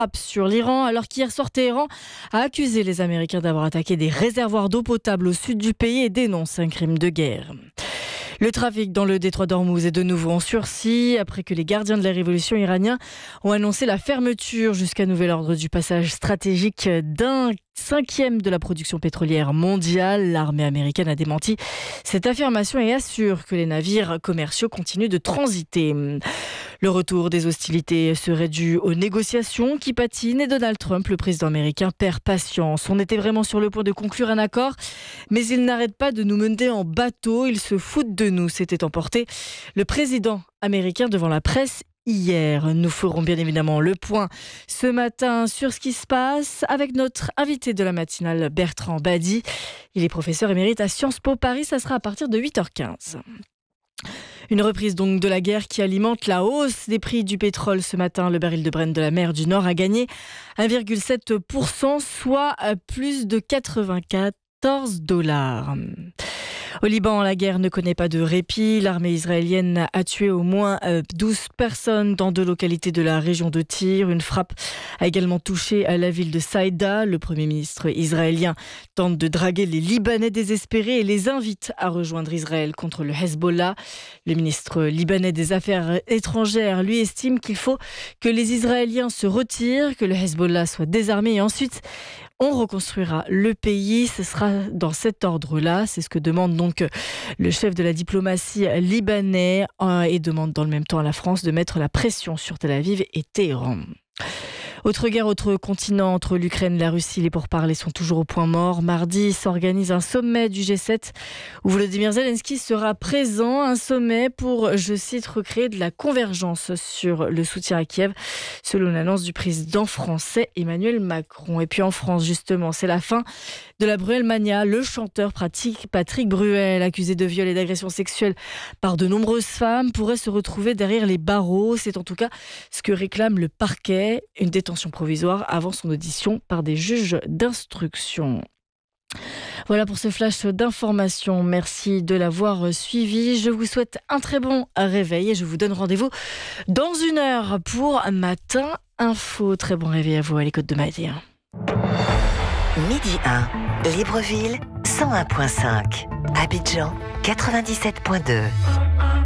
frappe sur l'Iran alors qu'hier soir Téhéran a accusé les Américains d'avoir attaqué des réservoirs d'eau potable au sud du pays et dénonce un crime de guerre. Le trafic dans le détroit d'Ormuz est de nouveau en sursis après que les gardiens de la révolution iraniens ont annoncé la fermeture jusqu'à nouvel ordre du passage stratégique d'un 1/5 de la production pétrolière mondiale. L'armée américaine a démenti cette affirmation et assure que les navires commerciaux continuent de transiter. Le retour des hostilités serait dû aux négociations qui patinent et Donald Trump, le président américain, perd patience. On était vraiment sur le point de conclure un accord, mais il n'arrête pas de nous mener en bateau. Il se fout de nous, s'était emporté le président américain devant la presse hier. Nous ferons bien évidemment le point ce matin sur ce qui se passe avec notre invité de la matinale, Bertrand Badi. Il est professeur émérite à Sciences Po Paris. Ça sera à partir de 8h15. Une reprise donc de la guerre qui alimente la hausse des prix du pétrole. Ce matin, le baril de Brent de la mer du Nord a gagné 1,7%, soit plus de 94 $. Au Liban, la guerre ne connaît pas de répit. L'armée israélienne a tué au moins 12 personnes dans 2 localités de la région de Tyr. Une frappe a également touché à la ville de Saïda. Le Premier ministre israélien tente de draguer les Libanais désespérés et les invite à rejoindre Israël contre le Hezbollah. Le ministre libanais des Affaires étrangères, lui, estime qu'il faut que les Israéliens se retirent, que le Hezbollah soit désarmé et ensuite on reconstruira le pays. Ce sera dans cet ordre-là. C'est ce que demande donc le chef de la diplomatie libanais et demande dans le même temps à la France de mettre la pression sur Tel Aviv et Téhéran. Autre guerre, autre continent entre l'Ukraine et la Russie. Les pourparlers sont toujours au point mort. Mardi s'organise un sommet du G7 où Volodymyr Zelensky sera présent. Un sommet pour, je cite, recréer de la convergence sur le soutien à Kiev, selon l'annonce du président français Emmanuel Macron. Et puis en France, justement, c'est la fin de la Bruel-mania. Le chanteur Patrick Bruel, accusé de viol et d'agression sexuelle par de nombreuses femmes, pourrait se retrouver derrière les barreaux. C'est en tout cas ce que réclame le parquet. Une détention provisoire avant son audition par des juges d'instruction. Voilà pour ce flash d'information. Merci de l'avoir suivi. Je vous souhaite un très bon réveil et je vous donne rendez-vous dans 1 heure pour Matin Info. Très bon réveil à vous à l'écoute de Midi 1. Midi 1, Libreville 101.5, Abidjan 97.2.